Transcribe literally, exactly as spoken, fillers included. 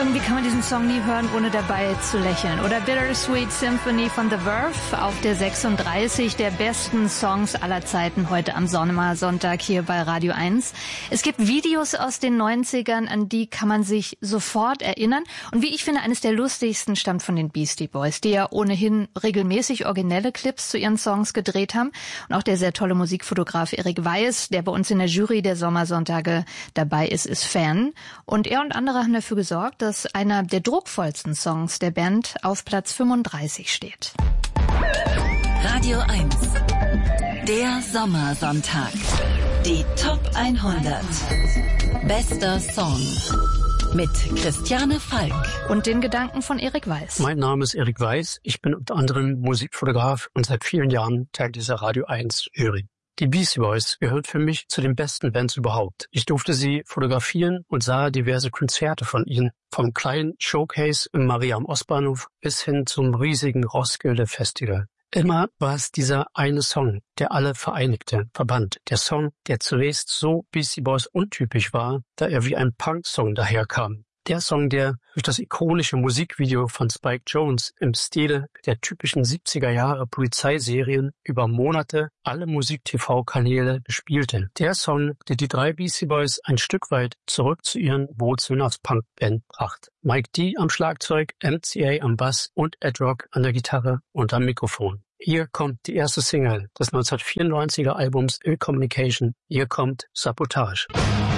Irgendwie kann man diesen Song nie hören, ohne dabei zu lächeln. Oder Bittersweet Symphony von The Verve auf der sechsunddreißig der besten Songs aller Zeiten heute am Sommersonntag hier bei Radio eins. Es gibt Videos aus den neunzigern, an die kann man sich sofort erinnern. Und wie ich finde, eines der lustigsten stammt von den Beastie Boys, die ja ohnehin regelmäßig originelle Clips zu ihren Songs gedreht haben. Und auch der sehr tolle Musikfotograf Erik Weiss, der bei uns in der Jury der Sommersonntage dabei ist, ist Fan. Und er und andere haben dafür gesorgt, dass einer der druckvollsten Songs der Band auf Platz fünfunddreißig steht. Radio eins, der Sommersonntag. Die Top hundert. Bester Song. Mit Christiane Falk. Und den Gedanken von Erik Weiss. Mein Name ist Erik Weiss. Ich bin unter anderem Musikfotograf und seit vielen Jahren Teil dieser Radio eins Jury. Die Beastie Boys gehört für mich zu den besten Bands überhaupt. Ich durfte sie fotografieren und sah diverse Konzerte von ihnen. Vom kleinen Showcase im Maria am Ostbahnhof bis hin zum riesigen Roskilde Festival. Immer war es dieser eine Song, der alle vereinigte, verband. Der Song, der zunächst so Beastie Boys untypisch war, da er wie ein Punk-Song daherkam. Der Song, der durch das ikonische Musikvideo von Spike Jonze im Stile der typischen siebziger Jahre Polizeiserien über Monate alle Musik-T V-Kanäle bespielte. Der Song, der die drei Beastie Boys ein Stück weit zurück zu ihren Wurzeln als Punkband brachte. Mike D. am Schlagzeug, M C A am Bass und Ed Rock an der Gitarre und am Mikrofon. Hier kommt die erste Single des neunzehnhundertvierundneunziger Albums Ill Communication. Hier kommt Sabotage.